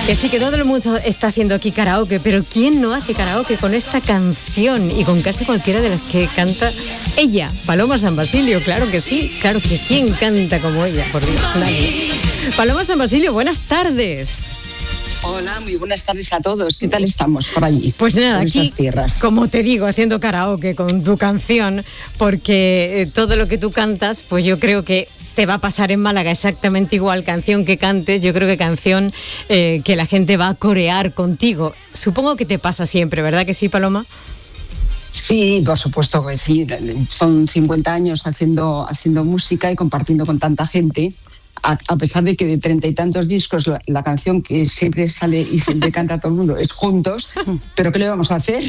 Que sí, que todo el mundo está haciendo aquí karaoke, pero ¿quién no hace karaoke con esta canción y con casi cualquiera de las que canta ella? Paloma San Basilio, claro que sí, claro que ¿quién canta como ella? Por Dios, nadie. Paloma San Basilio, buenas tardes. Hola, muy buenas tardes a todos. ¿Qué tal estamos por allí? Pues nada, por aquí, tierras? Como te digo, haciendo karaoke con tu canción, porque todo lo que tú cantas, pues yo creo que te va a pasar en Málaga exactamente igual, canción que cantes, yo creo que canción que la gente va a corear contigo. Supongo que te pasa siempre, ¿verdad que sí, Paloma? Sí, por supuesto que sí. Son 50 años haciendo música y compartiendo con tanta gente. A pesar de que de 30 y tantos discos la canción que siempre sale y siempre canta todo el mundo es Juntos, pero ¿qué le vamos a hacer?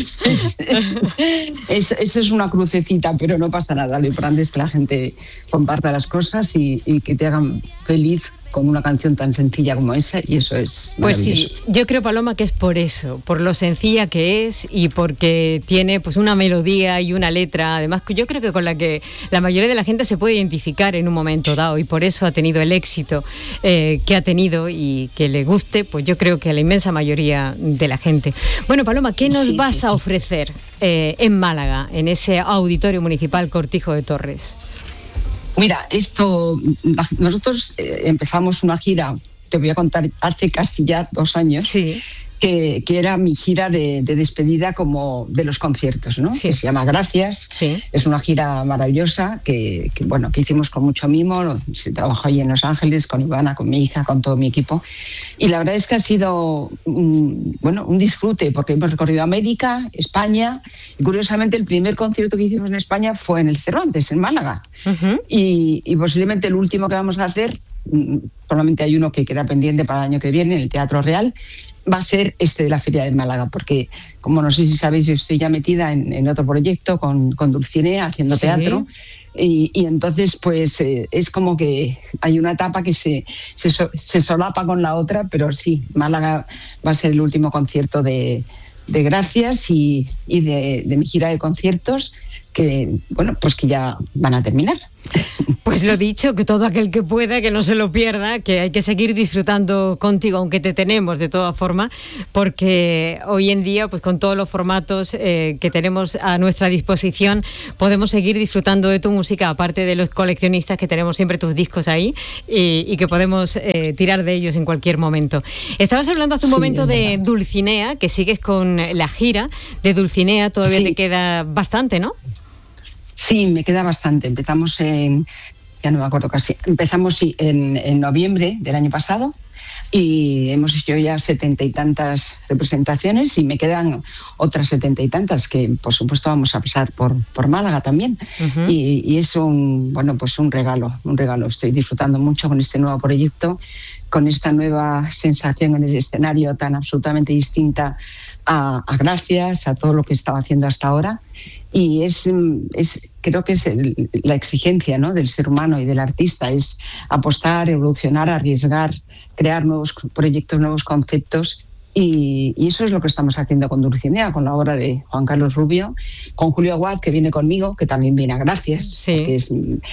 Eso es una crucecita, pero no pasa nada. Lo importante es que la gente comparta las cosas y que te hagan feliz con una canción tan sencilla como esa, y eso es pues sí, yo creo, Paloma, que es por eso, por lo sencilla que es y porque tiene pues una melodía y una letra, además yo creo que con la que la mayoría de la gente se puede identificar en un momento dado, y por eso ha tenido el éxito que ha tenido y que le guste, pues yo creo que a la inmensa mayoría de la gente. Bueno, Paloma, ¿qué nos vas a ofrecer en Málaga, en ese Auditorio Municipal Cortijo de Torres? Mira, nosotros empezamos una gira, te voy a contar, hace casi ya 2 años, sí, que era mi gira de despedida como de los conciertos, ¿no? Sí. Que se llama Gracias. Sí. Es una gira maravillosa que hicimos con mucho mimo. Se trabajó allí en Los Ángeles con Ivana, con mi hija, con todo mi equipo. Y la verdad es que ha sido un disfrute, porque hemos recorrido América, España, y curiosamente el primer concierto que hicimos en España fue en el Cervantes, en Málaga. Uh-huh. Y posiblemente el último que vamos a hacer, probablemente hay uno que queda pendiente para el año que viene, en el Teatro Real, va a ser de la Feria de Málaga, porque, como no sé si sabéis, yo estoy ya metida en otro proyecto con Dulcinea, haciendo teatro, y entonces pues es como que hay una etapa que se solapa con la otra, pero sí, Málaga va a ser el último concierto de Gracias y de mi gira de conciertos, que ya van a terminar. Pues lo dicho, que todo aquel que pueda, que no se lo pierda, que hay que seguir disfrutando contigo, aunque te tenemos de toda forma, porque hoy en día, pues con todos los formatos que tenemos a nuestra disposición, podemos seguir disfrutando de tu música, aparte de los coleccionistas que tenemos siempre tus discos ahí y que podemos tirar de ellos en cualquier momento. Estabas hablando hace un momento de Dulcinea, que sigues con la gira de Dulcinea, todavía te queda bastante, ¿no? Sí, me queda bastante. Empezamos en noviembre del año pasado y hemos hecho ya 70 y tantas representaciones y me quedan otras 70 y tantas que por supuesto vamos a pasar por Málaga también. Uh-huh. Y es un regalo. Estoy disfrutando mucho con este nuevo proyecto, con esta nueva sensación en el escenario tan absolutamente distinta a Gracias, a todo lo que estaba haciendo hasta ahora. Y creo que es la exigencia, ¿no?, del ser humano y del artista, es apostar, evolucionar, arriesgar, crear nuevos proyectos, nuevos conceptos. Y eso es lo que estamos haciendo con Dulcinea, con la obra de Juan Carlos Rubio, con Julio Aguad, que viene conmigo, que también viene a Gracias. Sí. Que es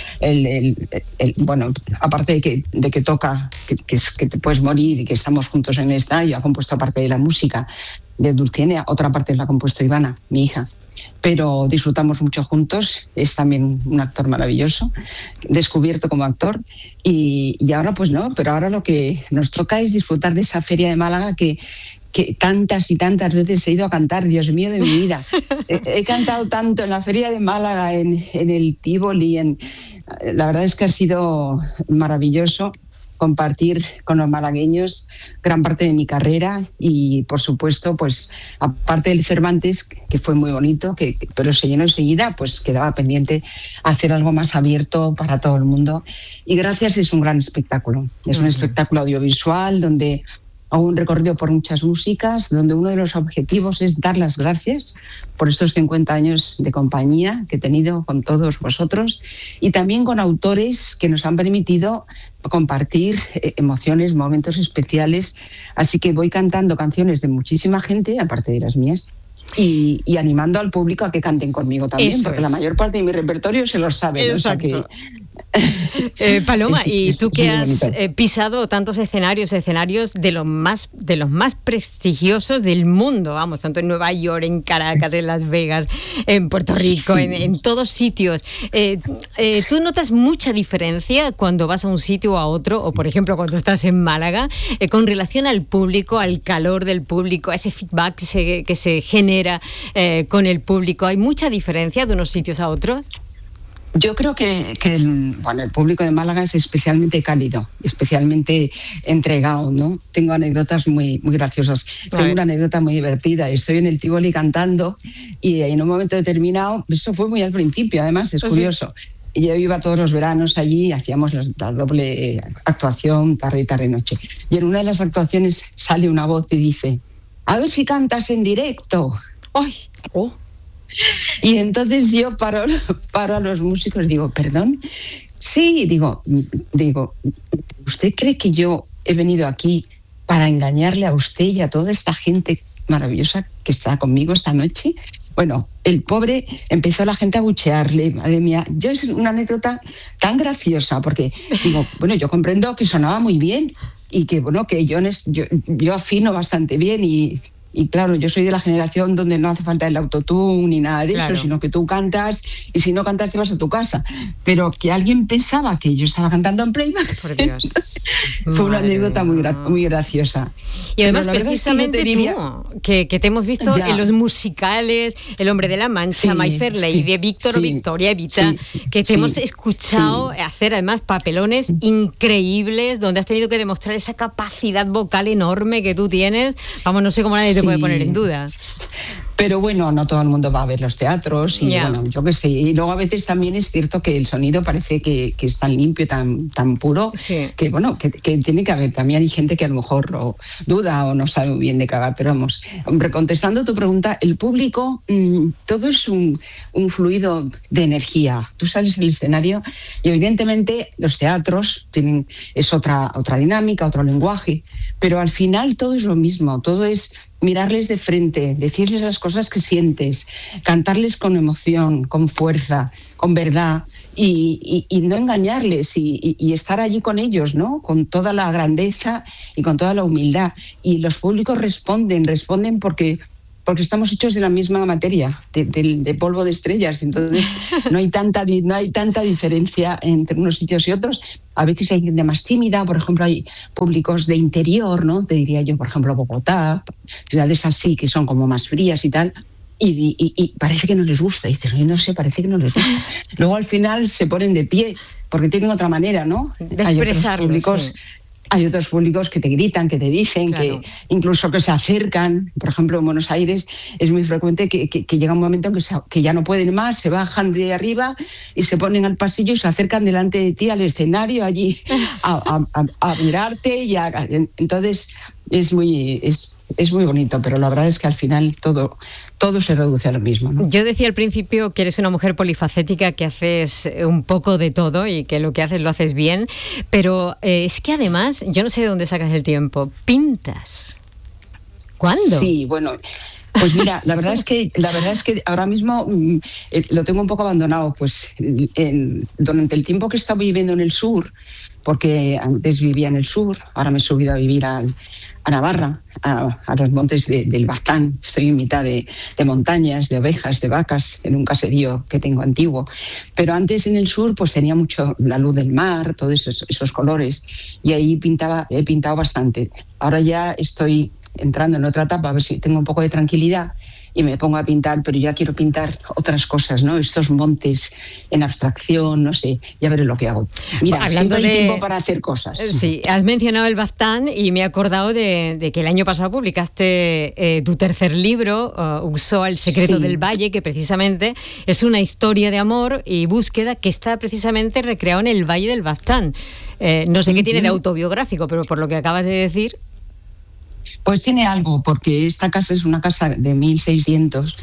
aparte de que toca, que te puedes morir y que estamos juntos en el escenario, ha compuesto parte de la música de Dulcinea, otra parte la ha compuesto Ivana, mi hija. Pero disfrutamos mucho juntos, es también un actor maravilloso, descubierto como actor, y ahora pues no, pero ahora lo que nos toca es disfrutar de esa Feria de Málaga que tantas y tantas veces he ido a cantar, Dios mío de mi vida. He cantado tanto en la Feria de Málaga, en el Tívoli, la verdad es que ha sido maravilloso compartir con los malagueños gran parte de mi carrera y, por supuesto, pues aparte del Cervantes, que fue muy bonito, pero se llenó enseguida, pues quedaba pendiente hacer algo más abierto para todo el mundo. Y Gracias es un gran espectáculo. Es un espectáculo audiovisual donde hago un recorrido por muchas músicas, donde uno de los objetivos es dar las gracias por estos 50 años de compañía que he tenido con todos vosotros y también con autores que nos han permitido compartir emociones, momentos especiales. Así que voy cantando canciones de muchísima gente, aparte de las mías, y animando al público a que canten conmigo también, porque la mayor parte de mi repertorio se los sabe, ¿no? O sea Paloma, y tú que has pisado tantos escenarios de los más prestigiosos del mundo, vamos, tanto en Nueva York, en Caracas, en Las Vegas, en Puerto Rico, en todos sitios. ¿Tú notas mucha diferencia cuando vas a un sitio o a otro, o por ejemplo cuando estás en Málaga, con relación al público, al calor del público, a ese feedback que se genera con el público? ¿Hay mucha diferencia de unos sitios a otros? Yo creo que el público de Málaga es especialmente cálido, especialmente entregado, ¿no? Tengo anécdotas muy, muy graciosas. Tengo una anécdota muy divertida. Estoy en el Tívoli cantando y en un momento determinado, eso fue muy al principio, además, es curioso. Y yo iba todos los veranos allí, hacíamos la doble actuación, tarde y tarde-noche. Y en una de las actuaciones sale una voz y dice: a ver si cantas en directo. ¡Ay! ¡Oh! Y entonces yo paro a los músicos y digo: ¿perdón? Sí, digo, ¿usted cree que yo he venido aquí para engañarle a usted y a toda esta gente maravillosa que está conmigo esta noche? Bueno, el pobre empezó la gente a buchearle, madre mía. Es una anécdota tan graciosa porque digo, bueno, yo comprendo que sonaba muy bien y que, bueno, que yo afino bastante bien y claro, yo soy de la generación donde no hace falta el autotune ni nada de eso, sino que tú cantas y si no cantas te vas a tu casa. Pero que alguien pensaba que yo estaba cantando en playback. Por Dios. Fue una anécdota muy graciosa. Y además, precisamente tú, que te hemos visto en los musicales, El Hombre de la Mancha, My Fair Lady, de Víctor o Victoria, Evita, que te hemos escuchado hacer además papelones increíbles, donde has tenido que demostrar esa capacidad vocal enorme que tú tienes. Vamos, no sé cómo nadie te puede poner en duda. Pero bueno, no todo el mundo va a ver los teatros y bueno, yo qué sé. Y luego a veces también es cierto que el sonido parece que es tan limpio, tan puro, que bueno, que tiene que haber. También hay gente que a lo mejor duda o no sabe muy bien de qué va. Pero vamos, hombre, contestando tu pregunta, el público, todo es un fluido de energía. Tú sales al escenario y evidentemente los teatros es otra dinámica, otro lenguaje, pero al final todo es lo mismo, todo es mirarles de frente, decirles las cosas que sientes, cantarles con emoción, con fuerza, con verdad y no engañarles y estar allí con ellos, ¿no? Con toda la grandeza y con toda la humildad. Y los públicos responden porque estamos hechos de la misma materia, de polvo de estrellas. Entonces no hay tanta diferencia entre unos sitios y otros. A veces hay gente más tímida, por ejemplo, hay públicos de interior, ¿no? Te diría yo, por ejemplo, Bogotá, ciudades así que son como más frías y tal, y parece que no les gusta. Y dices, no sé, parece que no les gusta. Luego al final se ponen de pie, porque tienen otra manera, ¿no? De expresarlo, Hay otros públicos que te gritan, que te dicen, que incluso que se acercan. Por ejemplo, en Buenos Aires es muy frecuente que llega un momento en que ya no pueden más, se bajan de arriba y se ponen al pasillo y se acercan delante de ti al escenario allí a mirarte. Entonces es muy bonito, pero la verdad es que al final todo se reduce a lo mismo, ¿no? Yo decía al principio que eres una mujer polifacética, que haces un poco de todo y que lo que haces lo haces bien, pero es que además, yo no sé de dónde sacas el tiempo, pintas. ¿Cuándo? Sí, bueno, pues mira, la verdad es que ahora mismo lo tengo un poco abandonado, pues durante el tiempo que estaba viviendo en el sur, porque antes vivía en el sur, ahora me he subido a vivir a Navarra, a los montes del Baztán. Estoy en mitad de montañas, de ovejas, de vacas, en un caserío que tengo antiguo. Pero antes en el sur pues tenía mucho la luz del mar, todos esos colores, y ahí he pintado bastante. Ahora ya estoy entrando en otra etapa, a ver si tengo un poco de tranquilidad y me pongo a pintar, pero ya quiero pintar otras cosas, ¿no? Estos montes en abstracción, no sé, ya veré lo que hago. Mira, hablando siempre hay tiempo para hacer cosas. Sí, has mencionado el Baztán y me he acordado de que el año pasado publicaste tu tercer libro, Uxoa, El secreto del valle, que precisamente es una historia de amor y búsqueda que está precisamente recreado en el Valle del Baztán. No sé qué tiene de autobiográfico, pero por lo que acabas de decir... Pues tiene algo, porque esta casa es una casa de 1600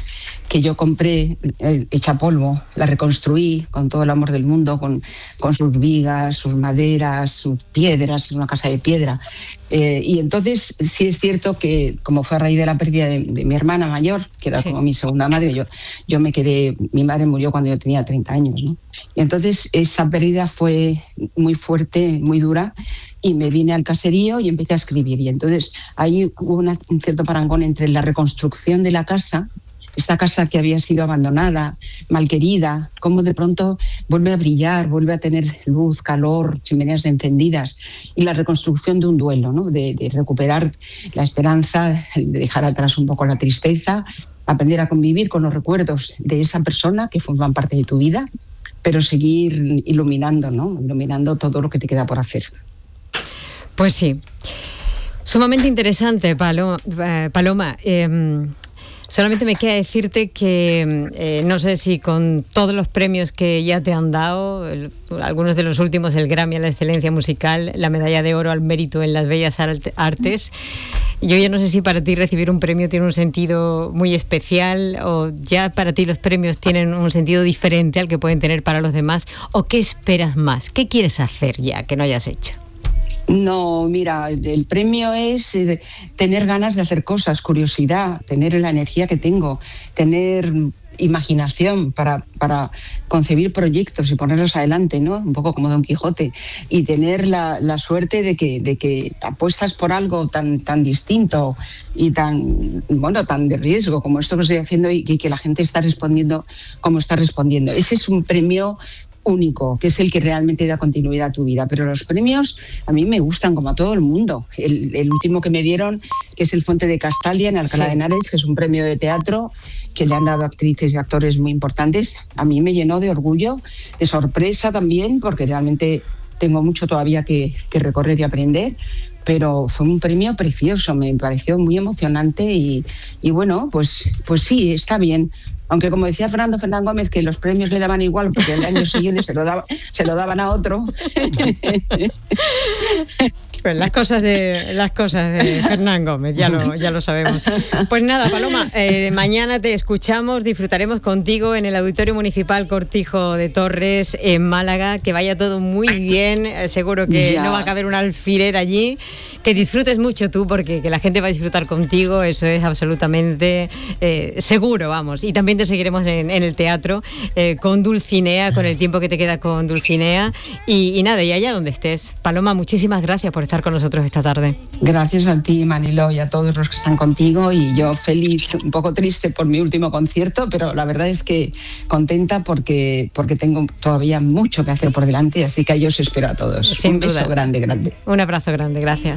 que yo compré hecha polvo, la reconstruí con todo el amor del mundo, con sus vigas, sus maderas, sus piedras, es una casa de piedra. Y entonces sí es cierto que, como fue a raíz de la pérdida de mi hermana mayor, que era como mi segunda madre, yo me quedé, mi madre murió cuando yo tenía 30 años, ¿no? Y entonces esa pérdida fue muy fuerte, muy dura, y me vine al caserío y empecé a escribir. Y entonces ahí hubo un cierto parangón entre la reconstrucción de la casa, esta casa que había sido abandonada, malquerida, cómo de pronto vuelve a brillar, vuelve a tener luz, calor, chimeneas encendidas, y la reconstrucción de un duelo, ¿no? De recuperar la esperanza, de dejar atrás un poco la tristeza, aprender a convivir con los recuerdos de esa persona que forman parte de tu vida, pero seguir iluminando, ¿no? Iluminando todo lo que te queda por hacer. Pues sí, sumamente interesante, Paloma. Solamente me queda decirte que no sé si con todos los premios que ya te han dado, algunos de los últimos, el Grammy a la excelencia musical, la medalla de oro al mérito en las bellas artes, yo ya no sé si para ti recibir un premio tiene un sentido muy especial, o ya para ti los premios tienen un sentido diferente al que pueden tener para los demás, o qué esperas más, qué quieres hacer ya que no hayas hecho. No, mira, el premio es tener ganas de hacer cosas, curiosidad, tener la energía que tengo, tener imaginación para concebir proyectos y ponerlos adelante, ¿no? Un poco como Don Quijote, y tener la suerte de que apuestas por algo tan distinto y tan de riesgo como esto que estoy haciendo, y que la gente está respondiendo como está respondiendo. Ese es un premio único, que es el que realmente da continuidad a tu vida. Pero los premios a mí me gustan, como a todo el mundo. El último que me dieron, que es el Fuente de Castalia en Alcalá de Henares, que es un premio de teatro que le han dado a actrices y actores muy importantes, a mí me llenó de orgullo, de sorpresa también, porque realmente tengo mucho todavía que recorrer y aprender, pero fue un premio precioso, me pareció muy emocionante y bueno, pues sí, está bien. Aunque, como decía Fernando Gómez, que los premios le daban igual porque el año siguiente se lo daban a otro. Pues las cosas de Fernán Gómez, ya lo sabemos. Pues nada, Paloma, mañana te escuchamos, disfrutaremos contigo en el Auditorio Municipal Cortijo de Torres, en Málaga. Que vaya todo muy bien, seguro que no va a caber un alfiler allí. Que disfrutes mucho tú, porque que la gente va a disfrutar contigo, eso es absolutamente seguro, vamos. Y también te seguiremos en el teatro con Dulcinea, con el tiempo que te queda con Dulcinea. Y nada, y allá donde estés. Paloma, muchísimas gracias por estar con nosotros esta tarde. Gracias a ti, Manilo, y a todos los que están contigo, y yo feliz, un poco triste por mi último concierto, pero la verdad es que contenta porque tengo todavía mucho que hacer por delante, así que yo os espero a todos. Sin duda. Beso grande. Un abrazo grande, gracias.